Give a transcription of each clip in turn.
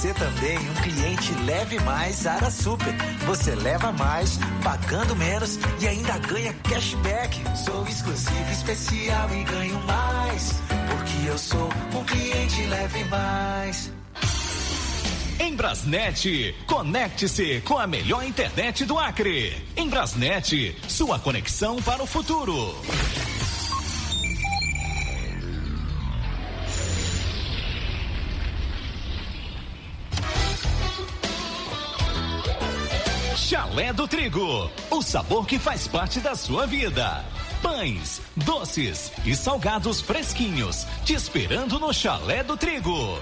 Você também, um cliente Leve Mais Ara Super. Você leva mais, pagando menos e ainda ganha cashback. Sou exclusivo, especial e ganho mais, porque eu sou um cliente Leve Mais. Em Brasnet, conecte-se com a melhor internet do Acre. Em Brasnet, sua conexão para o futuro. Chalé do Trigo, o sabor que faz parte da sua vida. Pães, doces e salgados fresquinhos, te esperando no Chalé do Trigo.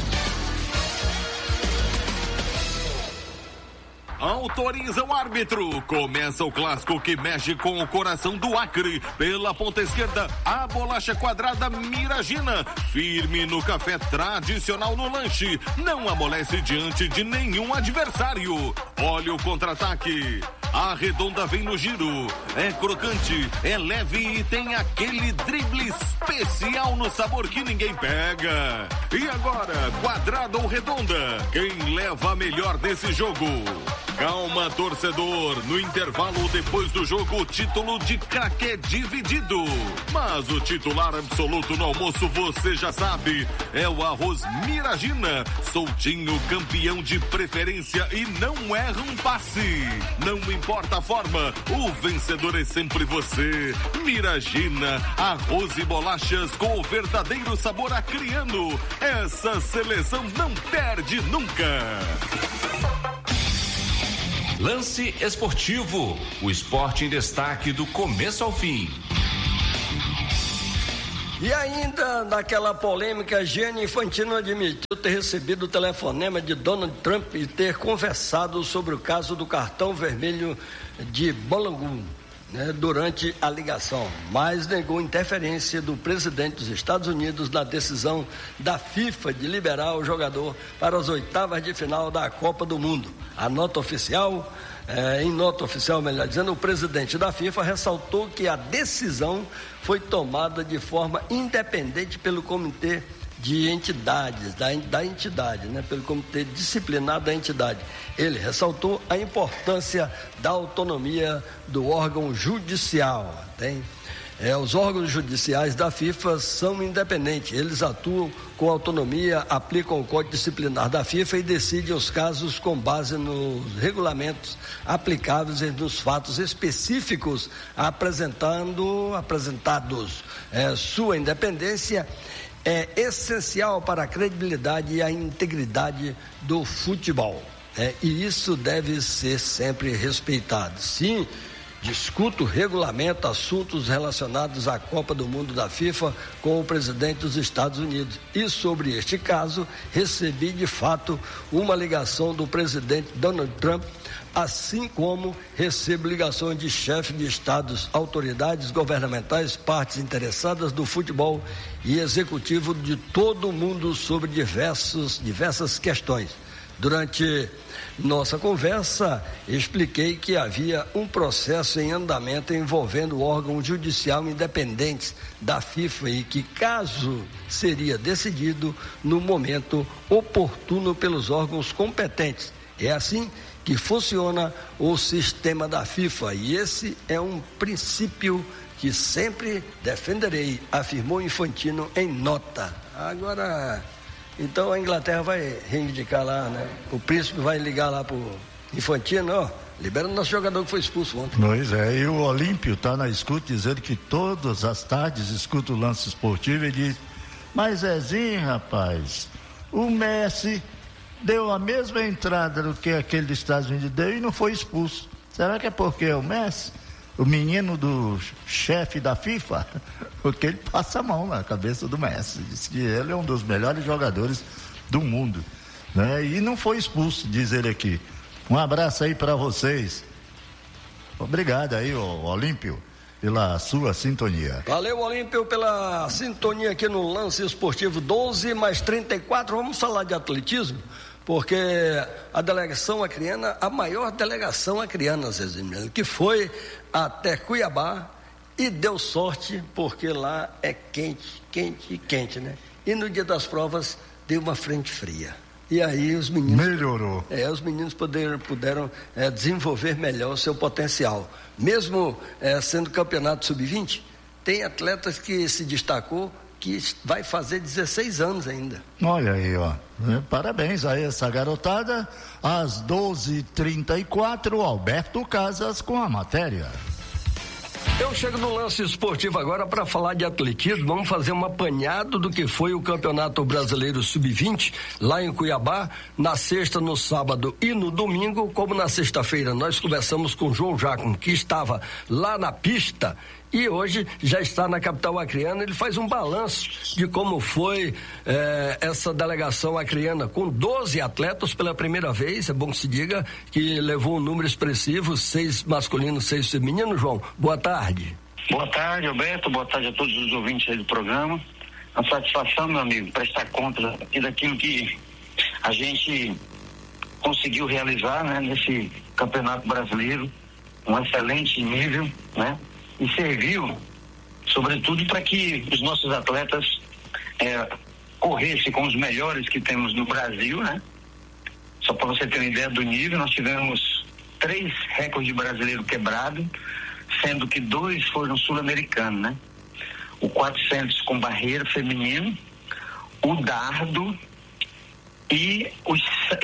Autoriza o árbitro. Começa o clássico que mexe com o coração do Acre. Pela ponta esquerda, a bolacha quadrada Miragina. Firme no café tradicional no lanche. Não amolece diante de nenhum adversário. Olha o contra-ataque. A redonda vem no giro. É crocante, é leve e tem aquele drible especial no sabor que ninguém pega. E agora, quadrada ou redonda? Quem leva a melhor nesse jogo? Calma, torcedor. No intervalo depois do jogo, o título de craque é dividido. Mas o titular absoluto no almoço, você já sabe, é o arroz Miragina. Soltinho, campeão de preferência e não erra um passe. Não importa a forma, o vencedor é sempre você. Miragina, arroz e bolachas com o verdadeiro sabor acriano. Essa seleção não perde nunca. Lance Esportivo, o esporte em destaque do começo ao fim. E ainda naquela polêmica, Gianni Infantino admitiu ter recebido o telefonema de Donald Trump e ter conversado sobre o caso do cartão vermelho de Balaguer, durante a ligação, mas negou interferência do presidente dos Estados Unidos na decisão da FIFA de liberar o jogador para as oitavas de final da Copa do Mundo. Em nota oficial, o presidente da FIFA ressaltou que a decisão foi tomada de forma independente pelo comitê de entidades, da entidade, pelo comitê disciplinar da entidade. Ele ressaltou a importância da autonomia do órgão judicial. Os órgãos judiciais da FIFA são independentes, eles atuam com autonomia, aplicam o Código Disciplinar da FIFA e decidem os casos com base nos regulamentos aplicáveis e nos fatos específicos apresentados. Sua independência é essencial para a credibilidade e a integridade do futebol. E isso deve ser sempre respeitado. Sim, discuto regulamento, assuntos relacionados à Copa do Mundo da FIFA com o presidente dos Estados Unidos. E sobre este caso, recebi de fato uma ligação do presidente Donald Trump, assim como recebo ligações de chefes de estados, autoridades governamentais, partes interessadas do futebol e executivo de todo o mundo sobre diversas questões. Durante nossa conversa, expliquei que havia um processo em andamento envolvendo órgãos judicial independentes da FIFA e que, caso seria decidido no momento oportuno pelos órgãos competentes. É assim que funciona o sistema da FIFA e esse é um princípio que sempre defenderei, afirmou Infantino em nota. Agora, então a Inglaterra vai reivindicar lá, O príncipe vai ligar lá pro Infantino, libera o nosso jogador que foi expulso ontem. Pois é, e o Olímpio está na escuta dizendo que todas as tardes escuta o lance esportivo e diz, mas Zezinho, rapaz, o Messi deu a mesma entrada do que aquele dos Estados Unidos deu e não foi expulso. Será que é porque é o Messi? O menino do chefe da FIFA? Porque ele passa a mão na cabeça do Messi. Diz que ele é um dos melhores jogadores do mundo. E não foi expulso, diz ele aqui. Um abraço aí para vocês. Obrigado aí, Olímpio, pela sua sintonia. Valeu, Olímpio, pela sintonia aqui no Lance Esportivo 12+34. Vamos falar de atletismo, porque a delegação acreana, a maior delegação acreana, Zezinho, que foi até Cuiabá e deu sorte, porque lá é quente, E no dia das provas deu uma frente fria. E aí os meninos... Melhorou. Os meninos puderam desenvolver melhor o seu potencial. Mesmo sendo campeonato sub-20, tem atletas que se destacou que vai fazer 16 anos ainda. Olha aí, ó. Parabéns a essa garotada. Às 12h34, Alberto Casas com a matéria. Eu chego no lance esportivo agora para falar de atletismo. Vamos fazer um apanhado do que foi o Campeonato Brasileiro Sub-20 lá em Cuiabá, na sexta, no sábado e no domingo. Como na sexta-feira nós conversamos com o João Giacomo, que estava lá na pista e hoje já está na capital acreana. Ele faz um balanço de como foi essa delegação acreana, com 12 atletas pela primeira vez, é bom que se diga, que levou um número expressivo, 6 masculinos, 6 femininos. João, boa tarde. Boa tarde, Alberto, boa tarde a todos os ouvintes aí do programa. Uma satisfação, meu amigo, prestar conta aqui daquilo que a gente conseguiu realizar, né, nesse Campeonato Brasileiro, um excelente nível, né? E serviu, sobretudo, para que os nossos atletas corressem com os melhores que temos no Brasil, né? Só para você ter uma ideia do nível, nós tivemos 3 recordes brasileiros quebrados, sendo que 2 foram sul-americanos, né? O 400 com barreira feminino, o dardo e os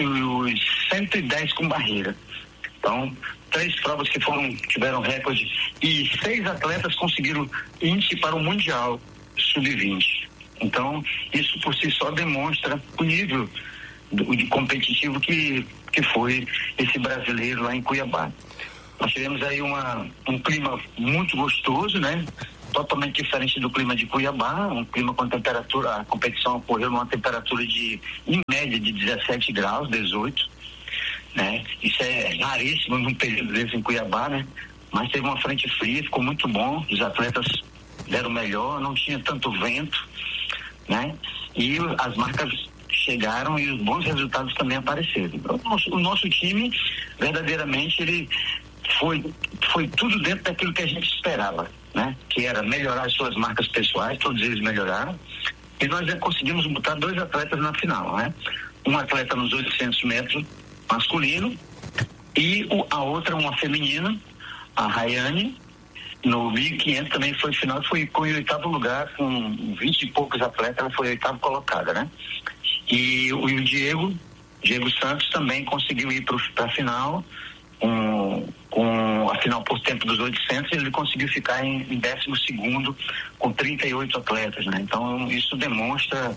110 com barreira. Então, 3 provas que tiveram recorde e 6 atletas conseguiram índice para o Mundial Sub-20. Então, isso por si só demonstra o nível de competitivo que foi esse brasileiro lá em Cuiabá. Nós tivemos aí um clima muito gostoso, né? Totalmente diferente do clima de Cuiabá, um clima com temperatura, a competição ocorreu numa temperatura em média de 17 graus, 18, né? Isso é raríssimo num período desse em Cuiabá, né? Mas teve uma frente fria, ficou muito bom, os atletas deram melhor, não tinha tanto vento, né? E as marcas chegaram e os bons resultados também apareceram. O nosso time, verdadeiramente, ele foi tudo dentro daquilo que a gente esperava, né? Que era melhorar as suas marcas pessoais, todos eles melhoraram, e nós já conseguimos botar 2 atletas na final, né? Um atleta nos 800 metros masculino e a outra, uma feminina, a Rayane, no 1.500 também foi final, foi em 8º lugar, com 20 e poucos atletas, ela foi 8ª colocada, né? E o Diego Santos também conseguiu ir para a final, com a final por tempo dos 800, ele conseguiu ficar em 12º com 38 atletas, né? Então isso demonstra,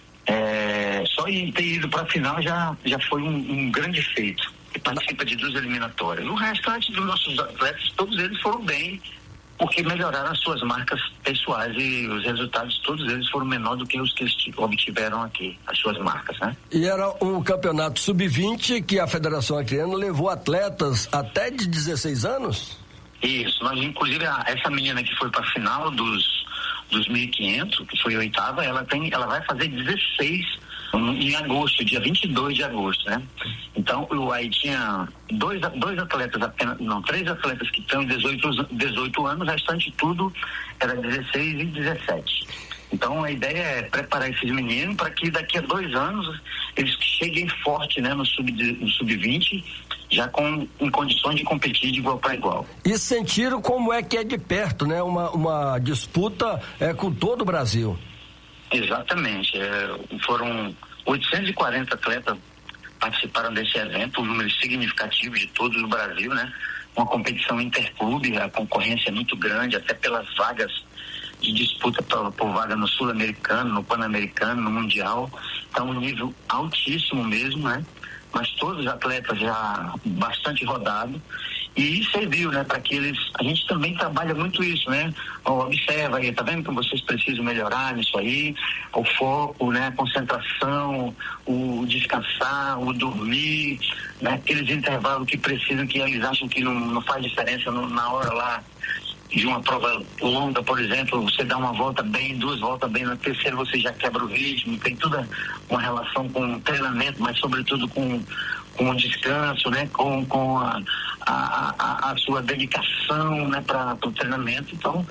só em ter ido para a final já foi um grande feito. E participa de 2 eliminatórias. O restante dos nossos atletas, todos eles foram bem, porque melhoraram as suas marcas pessoais e os resultados, todos eles foram menor do que os que eles obtiveram aqui, as suas marcas, né? E era um campeonato sub-20 que a Federação Acreana levou atletas até de 16 anos? Isso, nós inclusive essa menina que foi para a final dos 1.500, que foi 8ª, ela vai fazer 16 em agosto, dia 22 de agosto, né? Então, aí tinha 2 atletas apenas, não, 3 atletas que estão em 18 anos, o restante tudo era 16 e 17. Então, a ideia é preparar esses meninos para que daqui a 2 anos eles cheguem forte, né, no sub-20, já em condições de competir de igual para igual. E sentiram como é que é de perto, né? Uma disputa com todo o Brasil. Exatamente. Foram 840 atletas participaram desse evento, um número significativo de todo o Brasil, né? Uma competição interclube, a concorrência é muito grande, até pelas vagas de disputa por vaga no Sul-Americano, no Pan-Americano, no Mundial. Então, um nível altíssimo mesmo, né? Mas todos os atletas já bastante rodados. E isso serviu, né, para que a gente também trabalha muito isso, né? Observa aí, tá vendo que vocês precisam melhorar nisso aí, o foco, né, a concentração, o descansar, o dormir, né? Aqueles intervalos que precisam, que eles acham que não faz diferença na hora lá de uma prova longa, por exemplo, você dá uma volta bem, 2 voltas bem, na terceira você já quebra o ritmo, tem toda uma relação com o treinamento, mas sobretudo com o descanso, né, com a sua dedicação, né, para o treinamento. Então,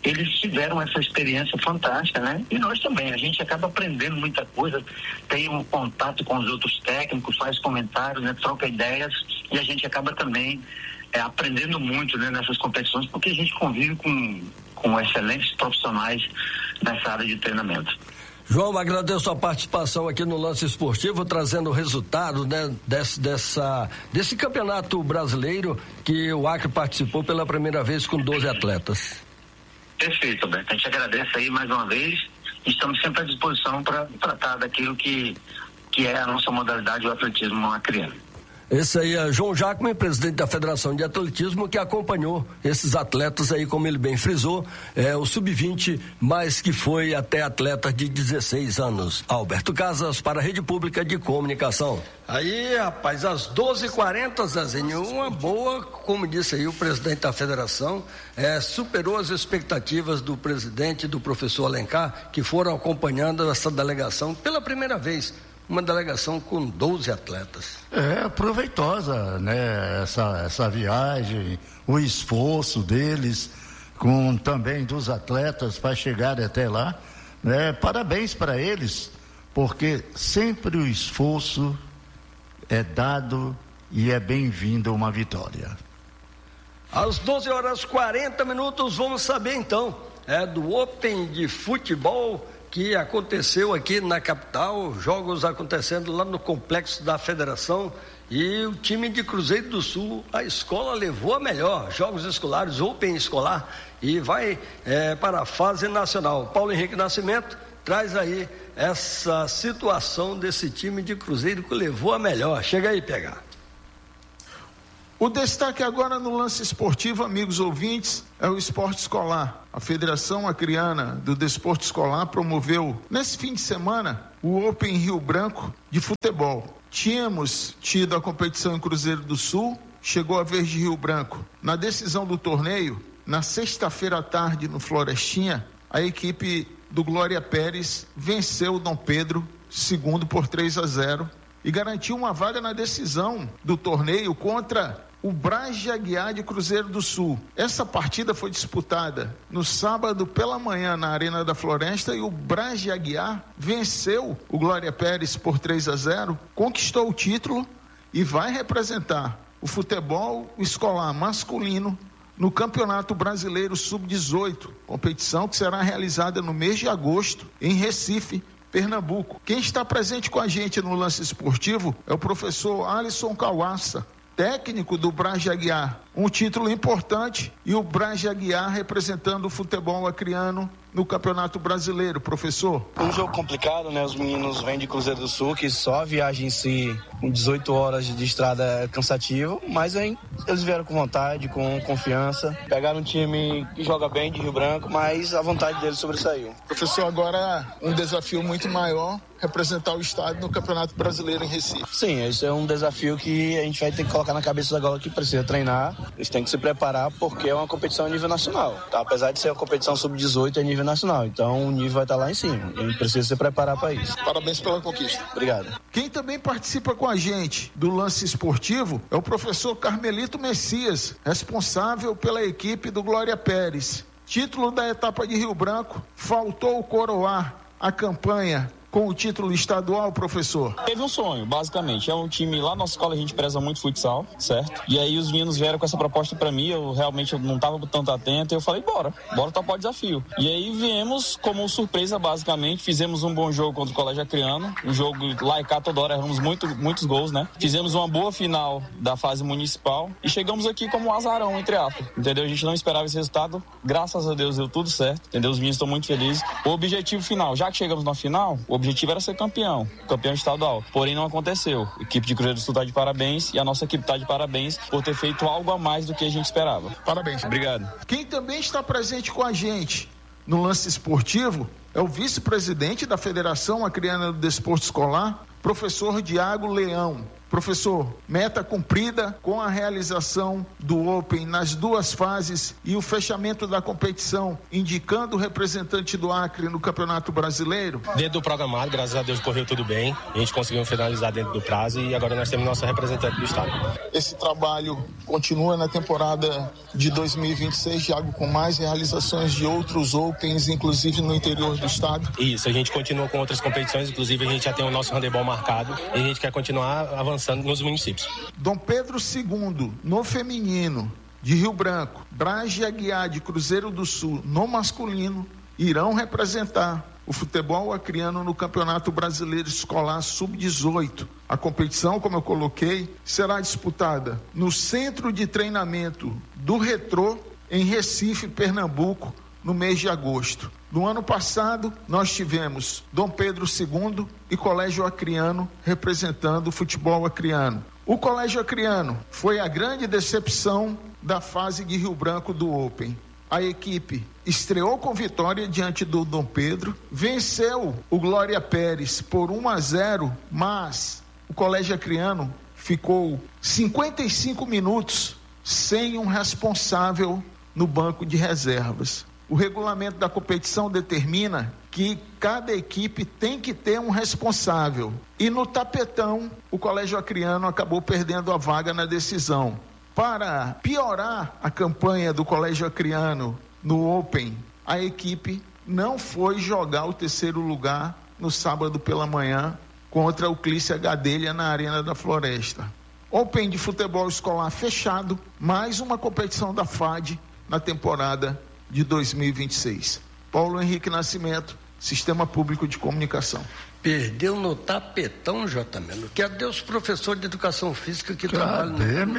eles tiveram essa experiência fantástica, né? E nós também, a gente acaba aprendendo muita coisa, tem um contato com os outros técnicos, faz comentários, né? Troca ideias, e a gente acaba também aprendendo muito, né, nessas competições, porque a gente convive com excelentes profissionais nessa área de treinamento. João, agradeço a participação aqui no Lance Esportivo, trazendo o resultado, né, desse campeonato brasileiro que o Acre participou pela primeira vez com 12 atletas. Perfeito, Alberto. A gente agradece aí mais uma vez. Estamos sempre à disposição para tratar daquilo que é a nossa modalidade, o atletismo acreano. Esse aí é João Jacome, presidente da Federação de Atletismo, que acompanhou esses atletas aí, como ele bem frisou, o sub-20, mas que foi até atleta de 16 anos. Alberto Casas, para a Rede Pública de Comunicação. Aí, rapaz, às 12h40, Zezinho, uma boa, como disse aí o presidente da federação, superou as expectativas do presidente, do professor Alencar, que foram acompanhando essa delegação pela primeira vez. Uma delegação com 12 atletas. É proveitosa, né? Essa viagem, o esforço deles, com também dos atletas para chegar até lá, né? Parabéns para eles, porque sempre o esforço é dado e é bem-vindo uma vitória. Às 12h40, vamos saber então, do Open de futebol que aconteceu aqui na capital, jogos acontecendo lá no complexo da federação, e o time de Cruzeiro do Sul, a escola levou a melhor, jogos escolares, Open escolar, e vai para a fase nacional. Paulo Henrique Nascimento traz aí essa situação desse time de Cruzeiro que levou a melhor. Chega aí, pegar. O destaque agora no Lance Esportivo, amigos ouvintes, é o esporte escolar. A Federação Acreana do Desporto Escolar promoveu, nesse fim de semana, o Open Rio Branco de futebol. Tínhamos tido a competição em Cruzeiro do Sul, chegou a vez de Rio Branco. Na decisão do torneio, na sexta-feira à tarde no Florestinha, a equipe do Glória Pérez venceu o Dom Pedro II por 3-0 e garantiu uma vaga na decisão do torneio contra o Braz de Aguiar de Cruzeiro do Sul. Essa partida foi disputada no sábado pela manhã na Arena da Floresta e o Braz de Aguiar venceu o Glória Pérez por 3-0, conquistou o título e vai representar o futebol escolar masculino no Campeonato Brasileiro Sub-18, competição que será realizada no mês de agosto em Recife, Pernambuco. Quem está presente com a gente no Lance Esportivo é o professor Alisson Cauaça, técnico do Braz de Aguiar. Um título importante e o Braz de Aguiar representando o futebol acreano no Campeonato Brasileiro, professor. Um jogo complicado, né? Os meninos vêm de Cruzeiro do Sul, que só a viagem em si, com 18 horas de estrada é cansativo, mas aí eles vieram com vontade, com confiança. Pegaram um time que joga bem de Rio Branco, mas a vontade deles sobressaiu. Professor, agora um desafio muito maior, representar o estado no Campeonato Brasileiro em Recife. Sim, esse é um desafio que a gente vai ter que colocar na cabeça agora que precisa treinar. Eles têm que se preparar porque é uma competição a nível nacional, tá? Apesar de ser uma competição sub-18 a nível nacional, então o nível vai estar lá em cima. A gente precisa se preparar para isso. Parabéns pela conquista. Obrigado. Quem também participa com a gente do Lance Esportivo é o professor Carmelito Messias, responsável pela equipe do Glória Pérez. Título da etapa de Rio Branco, faltou coroar a campanha com o título estadual, professor? Teve um sonho, basicamente. É um time lá na nossa escola, a gente preza muito futsal, certo? E aí os meninos vieram com essa proposta pra mim, eu realmente não tava tanto atento, e eu falei, bora topar o desafio. E aí viemos como surpresa, basicamente, fizemos um bom jogo contra o Colégio Acreano, um jogo lá e cá toda hora, erramos muitos gols, né? Fizemos uma boa final da fase municipal e chegamos aqui como um azarão, entre aspas, entendeu? A gente não esperava esse resultado, graças a Deus deu tudo certo, entendeu? Os meninos estão muito felizes. O objetivo final, já que chegamos na final, o objetivo era ser campeão estadual, porém não aconteceu. A equipe de Cruzeiro do Sul está de parabéns e a nossa equipe está de parabéns por ter feito algo a mais do que a gente esperava. Parabéns. Obrigado. Quem também está presente com a gente no Lance Esportivo é o vice-presidente da Federação Acreana do Desporto Escolar, professor Diago Leão. Professor, meta cumprida com a realização do Open nas duas fases e o fechamento da competição, indicando o representante do Acre no Campeonato Brasileiro? Dentro do programado, graças a Deus, correu tudo bem. A gente conseguiu finalizar dentro do prazo e agora nós temos nosso representante do estado. Esse trabalho continua na temporada de 2026, Thiago, com mais realizações de outros Opens, inclusive no interior do estado? Isso, a gente continua com outras competições, inclusive a gente já tem o nosso handebol marcado e a gente quer continuar avançando nos municípios. Dom Pedro II, no feminino, de Rio Branco, Braz e Aguiar, de Cruzeiro do Sul, no masculino, irão representar o futebol acreano no Campeonato Brasileiro Escolar Sub-18. A competição, como eu coloquei, será disputada no Centro de Treinamento do Retrô, em Recife, Pernambuco, no mês de agosto. No ano passado, nós tivemos Dom Pedro II e Colégio Acreano representando o futebol acreano. O Colégio Acreano foi a grande decepção da fase de Rio Branco do Open. A equipe estreou com vitória diante do Dom Pedro, venceu o Glória Pérez por 1-0, mas o Colégio Acreano ficou 55 minutos sem um responsável no banco de reservas. O regulamento da competição determina que cada equipe tem que ter um responsável. E no tapetão, o Colégio Acreano acabou perdendo a vaga na decisão. Para piorar a campanha do Colégio Acreano no Open, a equipe não foi jogar o terceiro lugar no sábado pela manhã contra o Clícia Gadelha na Arena da Floresta. Open de futebol escolar fechado, mais uma competição da FAD na temporada de 2026. Paulo Henrique Nascimento, Sistema Público de Comunicação. Perdeu no tapetão, J-Melo. Que até os professores de educação física que trabalham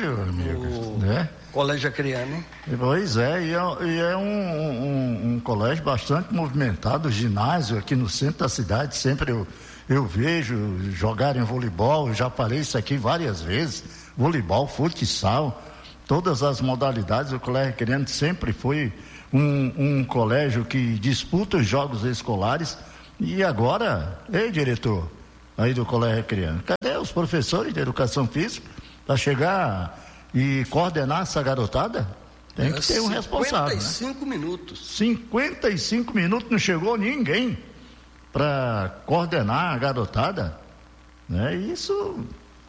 no Colégio Acreano, hein? Pois é, e é um colégio bastante movimentado, o ginásio aqui no centro da cidade, sempre eu vejo jogarem voleibol, já falei isso aqui várias vezes, voleibol, futsal, todas as modalidades. O Colégio Acreano sempre foi um colégio que disputa os jogos escolares. E agora, ei, diretor aí do Colégio Acreano, cadê os professores de educação física para chegar e coordenar essa garotada? Tem que ter um responsável, 55 minutos. 55 minutos, não chegou ninguém para coordenar a garotada, né? Isso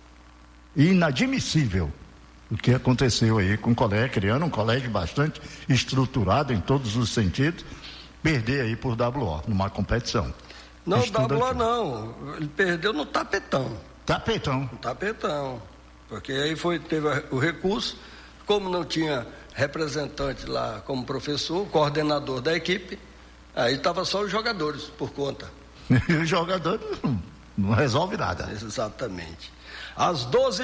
inadmissível. O que aconteceu aí com o Colégio Acreano, um colégio bastante estruturado em todos os sentidos, perder aí por WO numa competição. Não, WO não, ele perdeu no tapetão. Tapetão, porque aí teve o recurso, como não tinha representante lá como professor, coordenador da equipe, aí estava só os jogadores por conta. E os jogadores não resolve nada. Exatamente. Às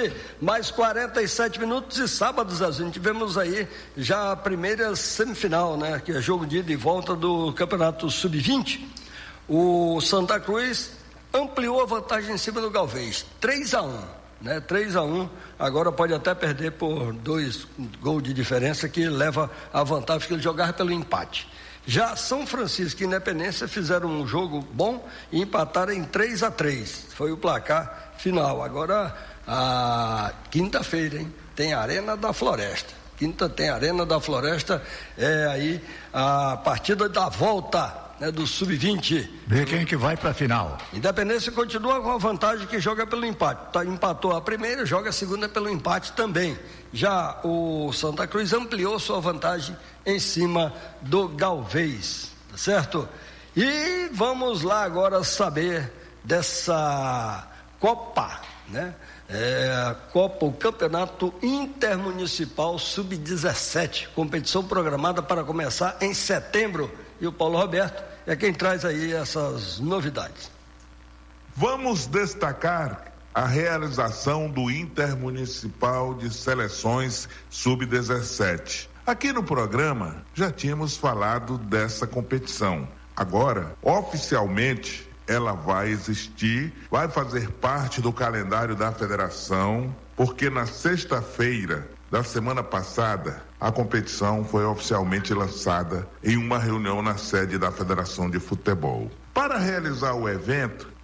12:47 e sábados, a gente tivemos aí já a primeira semifinal, né? Que é jogo de ida e volta do Campeonato Sub-20. O Santa Cruz ampliou a vantagem em cima do Galvez, 3-1, né? 3-1, agora pode até perder por 2 gols de diferença, que leva a vantagem, porque ele jogava pelo empate. Já São Francisco e Independência fizeram um jogo bom e empataram em 3-3, foi o placar final. Agora, a quinta-feira, hein? Tem Arena da Floresta. Quinta tem Arena da Floresta, é aí a partida da volta, né, do Sub-20. Vê quem que vai para a final. Independência continua com a vantagem que joga pelo empate. Empatou a primeira, joga a segunda pelo empate também. Já o Santa Cruz ampliou sua vantagem em cima do Galvez, tá certo? E vamos lá agora saber dessa Copa, né? A Copa, o Campeonato Intermunicipal Sub-17, competição programada para começar em setembro. E o Paulo Roberto é quem traz aí essas novidades. Vamos destacar a realização do Intermunicipal de Seleções Sub-17. Aqui no programa já tínhamos falado dessa competição. Agora, oficialmente, ela vai existir, vai fazer parte do calendário da federação, porque na sexta-feira da semana passada, a competição foi oficialmente lançada em uma reunião na sede da Federação de Futebol. Para realizar o evento,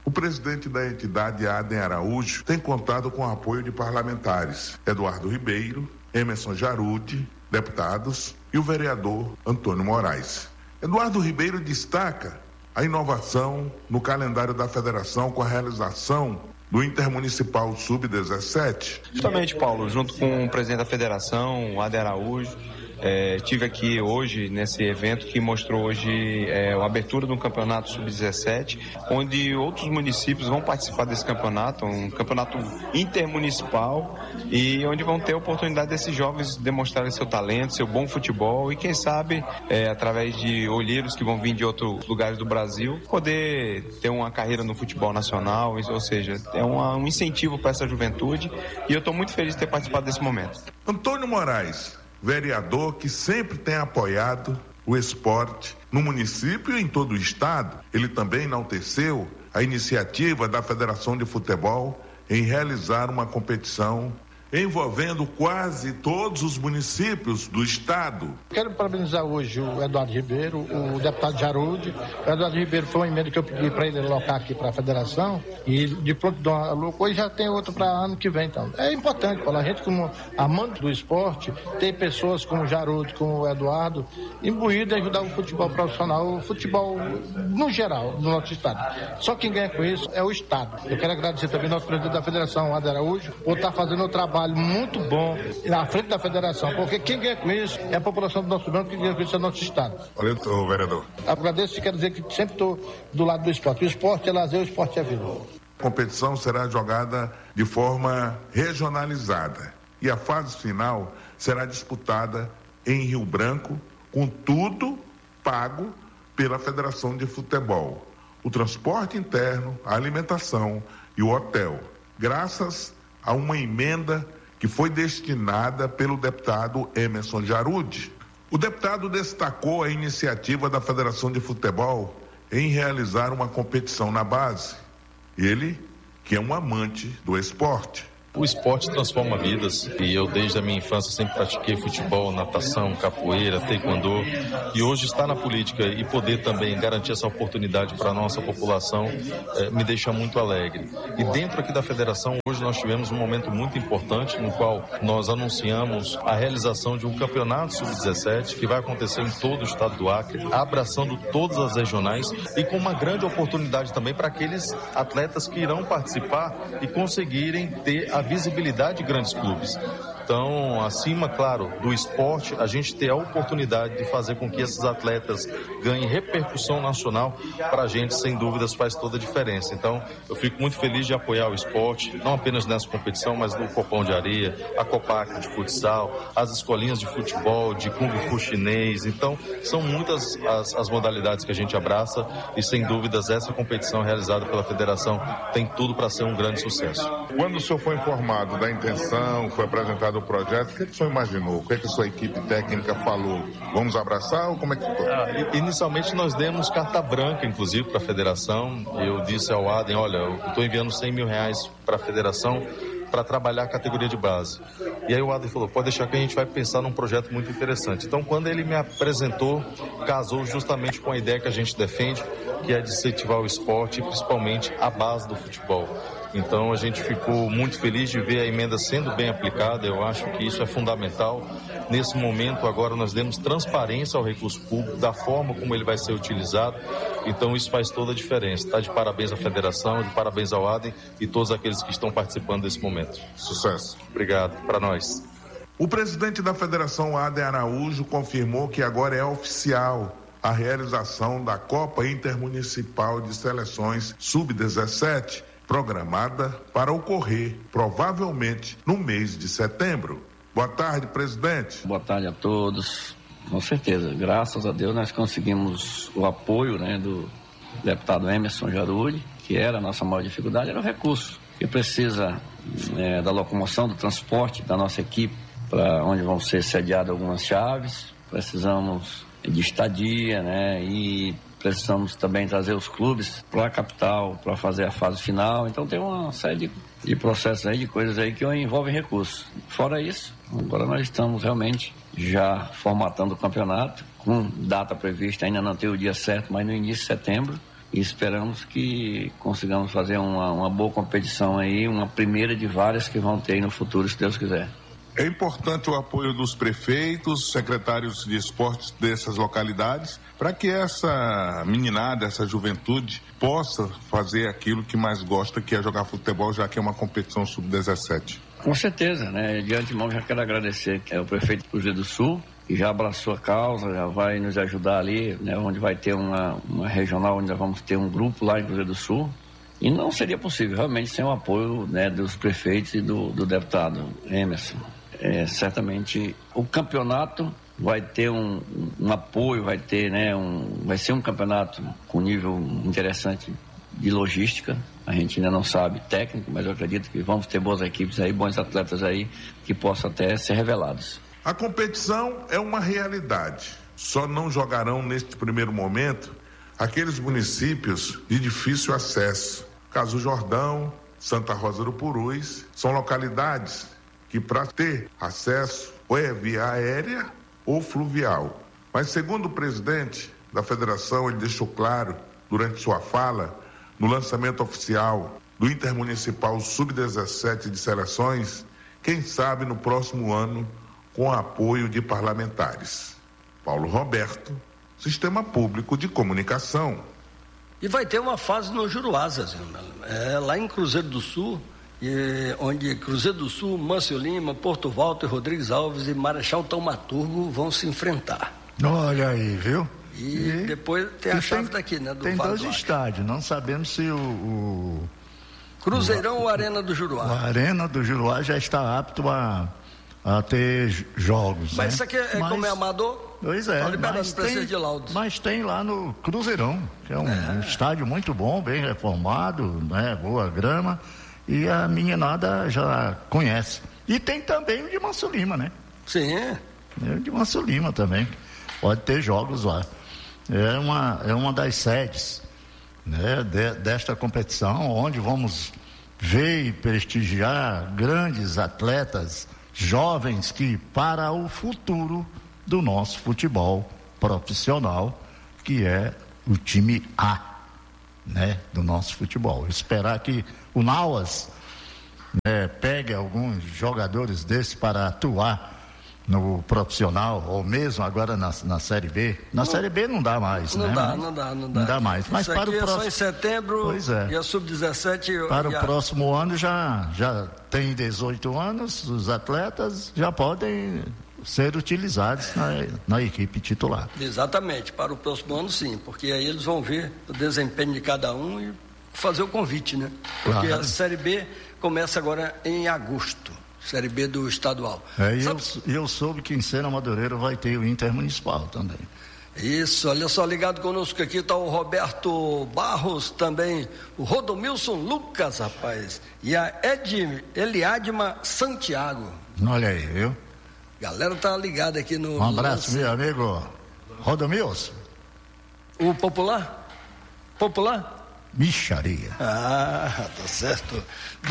O presidente da entidade, Aden Araújo, tem contado com o apoio de parlamentares Eduardo Ribeiro, Emerson Jarude, deputados e o vereador Antônio Moraes. Eduardo Ribeiro destaca a inovação no calendário da federação com a realização do Intermunicipal Sub-17. Justamente, Paulo, junto com o presidente da federação, Aden Araújo, estive aqui hoje nesse evento que mostrou hoje a abertura de um campeonato sub-17, onde outros municípios vão participar desse campeonato, um campeonato intermunicipal, e onde vão ter a oportunidade desses jovens demonstrarem seu talento, seu bom futebol e, quem sabe, através de olheiros que vão vir de outros lugares do Brasil, poder ter uma carreira no futebol nacional, ou seja, é um incentivo para essa juventude, e eu estou muito feliz de ter participado desse momento. Antônio Moraes, vereador que sempre tem apoiado o esporte no município e em todo o estado. Ele também enalteceu a iniciativa da Federação de Futebol em realizar uma competição envolvendo quase todos os municípios do estado. Quero parabenizar hoje o Eduardo Ribeiro, o deputado Jarude. O Eduardo Ribeiro foi uma emenda que eu pedi para ele alocar aqui para a federação e de pronto alocou e já tem outro para ano que vem. Então, é importante, Paulo, a gente como amante do esporte, ter pessoas como o Jarude, como o Eduardo, imbuído em ajudar o futebol profissional, o futebol no geral, do nosso estado. Só quem ganha com isso é o estado. Eu quero agradecer também ao nosso presidente da federação, Aden Araújo, por estar fazendo o trabalho muito bom na frente da federação, porque quem ganha com isso é a população do nosso banco, quem ganha com isso é o nosso estado. Valeu, vereador. Agradeço e quero dizer que sempre estou do lado do esporte. O esporte é lazer, o esporte é vida. A competição será jogada de forma regionalizada e a fase final será disputada em Rio Branco, com tudo pago pela Federação de Futebol. O transporte interno, a alimentação e o hotel. Graças a uma emenda que foi destinada pelo deputado Emerson Jarude. O deputado destacou a iniciativa da Federação de Futebol em realizar uma competição na base. Ele, que é um amante do esporte. O esporte transforma vidas e eu desde a minha infância sempre pratiquei futebol, natação, capoeira, taekwondo, e hoje estar na política e poder também garantir essa oportunidade para a nossa população me deixa muito alegre. E dentro aqui da federação hoje nós tivemos um momento muito importante no qual nós anunciamos a realização de um campeonato sub-17 que vai acontecer em todo o estado do Acre, abraçando todas as regionais e com uma grande oportunidade também para aqueles atletas que irão participar e conseguirem ter a visibilidade de grandes clubes. Então, acima, claro, do esporte, a gente ter a oportunidade de fazer com que esses atletas ganhem repercussão nacional, para a gente, sem dúvidas, faz toda a diferença. Então, eu fico muito feliz de apoiar o esporte, não apenas nessa competição, mas no Copão de Areia, a Copac de futsal, as escolinhas de futebol, de Kung Fu chinês. Então, são muitas as modalidades que a gente abraça e, sem dúvidas, essa competição realizada pela federação tem tudo para ser um grande sucesso. Quando o senhor foi informado da intenção, foi apresentado o projeto, o que o senhor imaginou? O que a sua equipe técnica falou? Vamos abraçar ou como é que foi? Inicialmente nós demos carta branca, inclusive, para a federação. Eu disse ao Aden, olha, eu estou enviando R$100 mil para a federação para trabalhar a categoria de base. E aí o Aden falou, pode deixar que a gente vai pensar num projeto muito interessante. Então, quando ele me apresentou, casou justamente com a ideia que a gente defende, que é de incentivar o esporte e principalmente a base do futebol. Então a gente ficou muito feliz de ver a emenda sendo bem aplicada. Eu acho que isso é fundamental. Nesse momento agora nós demos transparência ao recurso público, da forma como ele vai ser utilizado. Então isso faz toda a diferença. Está de parabéns à federação, de parabéns ao Aden e todos aqueles que estão participando desse momento. Sucesso. Obrigado, para nós. O presidente da federação, Aden Araújo, confirmou que agora é oficial a realização da Copa Intermunicipal de Seleções Sub-17, programada para ocorrer provavelmente no mês de setembro. Boa tarde, presidente. Boa tarde a todos. Com certeza, graças a Deus nós conseguimos o apoio, do deputado Emerson Jarude, que era a nossa maior dificuldade, era o recurso, que precisa da locomoção, do transporte da nossa equipe para onde vão ser sediadas algumas chaves. Precisamos de estadia, e precisamos também trazer os clubes para a capital para fazer a fase final. Então tem uma série de processos aí, de coisas aí que envolvem recursos. Fora isso, agora nós estamos realmente já formatando o campeonato, com data prevista, ainda não tem o dia certo, mas no início de setembro. e esperamos que consigamos fazer uma boa competição aí, uma primeira de várias que vão ter aí no futuro, se Deus quiser. É importante o apoio dos prefeitos, secretários de esportes dessas localidades, para que essa meninada, essa juventude, possa fazer aquilo que mais gosta, que é jogar futebol, já que é uma competição sub-17. Com certeza, né? De antemão já quero agradecer ao prefeito do Cruzeiro do Sul, que já abraçou a causa, já vai nos ajudar ali, né? Onde vai ter uma regional, onde nós vamos ter um grupo lá em Cruzeiro do Sul. E não seria possível, realmente, sem o apoio, né, dos prefeitos e do deputado Emerson. Certamente o campeonato vai ter um apoio, vai ter, né, vai ser um campeonato com nível interessante de logística. A gente ainda não sabe técnico, mas eu acredito que vamos ter boas equipes aí, bons atletas aí que possam até ser revelados. A competição é uma realidade. Só não jogarão neste primeiro momento aqueles municípios de difícil acesso. Caso Jordão, Santa Rosa do Purus, são localidades que para ter acesso ou é via aérea ou fluvial. Mas segundo o presidente da federação, ele deixou claro durante sua fala, no lançamento oficial do Intermunicipal Sub-17 de seleções, quem sabe no próximo ano com apoio de parlamentares. Paulo Roberto, Sistema Público de Comunicação. E vai ter uma fase no Juruá, lá em Cruzeiro do Sul, onde Cruzeiro do Sul, Mâncio Lima, Porto Walter, Rodrigues Alves e Marechal Taumaturgo vão se enfrentar. Olha aí, viu? E depois tem a chave daqui, né? Tem dois estádios, não sabemos se o Cruzeirão ou Arena do Juruá. A Arena do Juruá já está apto a ter jogos. Mas né? isso aqui como é amador? Pois é, mas tem lá no Cruzeirão, que é um estádio muito bom, bem reformado, né? Boa grama. E a meninada já conhece. E tem também o de Mâncio Lima, né? Sim. O de Mâncio Lima também. Pode ter jogos lá. É uma das sedes, né, desta competição, onde vamos ver e prestigiar grandes atletas, jovens que para o futuro do nosso futebol profissional, que é o time A, né, do nosso futebol. Esperar que o Nauas pegue alguns jogadores desses para atuar no profissional, ou mesmo agora na Série B. Série B não dá mais, não né? Não dá mais. Mas isso para o próximo... só em setembro, pois é. E a Sub-17... Para o próximo ano já tem 18 anos, os atletas já podem ser utilizados na equipe titular. Exatamente, para o próximo ano sim, porque aí eles vão ver o desempenho de cada um e fazer o convite, né? Porque claro. A Série B começa agora em agosto, Série B do estadual. E eu soube que em Sena Madureira vai ter o Intermunicipal também. Isso, olha só, ligado conosco aqui está o Roberto Barros também, o Rodomilson Lucas, rapaz, e a Eliadma Santiago. Olha aí, viu? Galera tá ligada aqui no... Um abraço, meu amigo Rodomilson. O Popular? Micharia. Tá certo.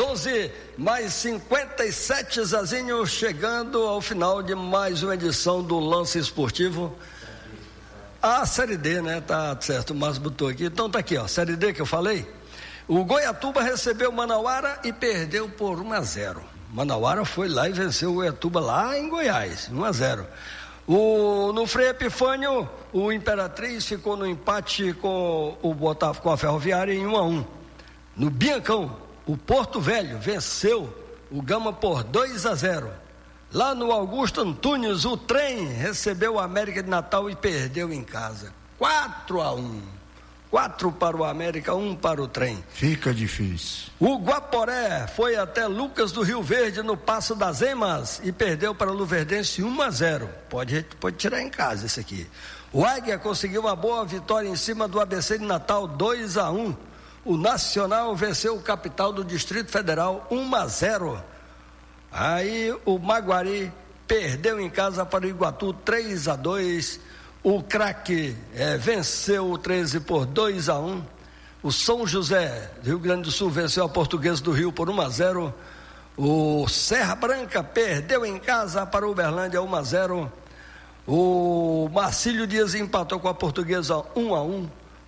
12:57, Zazinho, chegando ao final de mais uma edição do Lance Esportivo. A Série D, né? Tá certo, o Márcio botou aqui. Então tá aqui, ó, Série D que eu falei. O Goiatuba recebeu o Manauara e perdeu por 1-0. Manauara foi lá e venceu o Goiatuba lá em Goiás, 1-0. No Frei Epifânio, o Imperatriz ficou no empate com a Ferroviária em 1-1. No Biancão, o Porto Velho venceu o Gama por 2-0. Lá no Augusto Antunes, o Trem recebeu o América de Natal e perdeu em casa, 4-1. 4 para o América, 1 para o Trem. Fica difícil. O Guaporé foi até Lucas do Rio Verde no Passo das Emas e perdeu para o Luverdense 1-0. Pode tirar em casa esse aqui. O Águia conseguiu uma boa vitória em cima do ABC de Natal, 2-1. O Nacional venceu o Capital do Distrito Federal 1-0. Aí o Maguari perdeu em casa para o Iguatu 3-2. O Craque venceu o 13 por 2-1. O São José do Rio Grande do Sul venceu a Portuguesa do Rio por 1-0. O Serra Branca perdeu em casa para o Uberlândia 1-0. O Marcílio Dias empatou com a Portuguesa 1-1.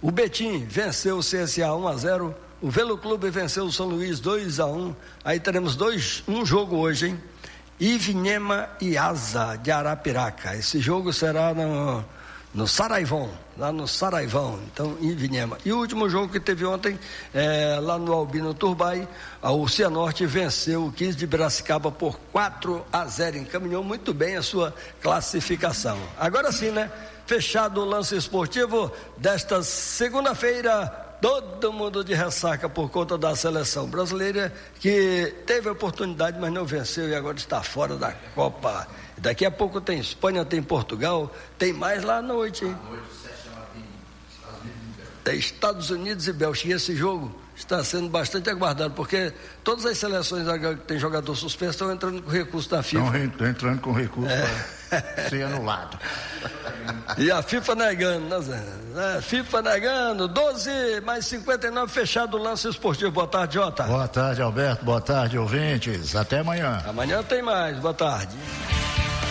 O Betim venceu o CSA 1-0. O Velo Clube venceu o São Luís 2-1. Aí teremos um jogo hoje, hein? Ivinhema e Asa de Arapiraca. Esse jogo será no Saraivão, lá no Saraivão, então Ivinhema. E o último jogo que teve ontem, lá no Albino Turbay, o Cianorte venceu o 15 de Piracicaba por 4-0, encaminhou muito bem a sua classificação. Agora sim, né? Fechado o lance esportivo desta segunda-feira, todo mundo de ressaca por conta da seleção brasileira, que teve a oportunidade, mas não venceu e agora está fora da Copa. Daqui a pouco tem Espanha, tem Portugal, tem mais lá à noite, hein? Tem Estados Unidos e Bélgica. E esse jogo está sendo bastante aguardado, porque todas as seleções que tem jogador suspenso estão entrando com recurso da FIFA. Estão entrando com recurso para ser anulado. E a FIFA negando, né, Zé? FIFA negando, 12+59, fechado o lance esportivo. Boa tarde, Jota. Boa tarde, Alberto. Boa tarde, ouvintes. Até amanhã. Amanhã tem mais. Boa tarde.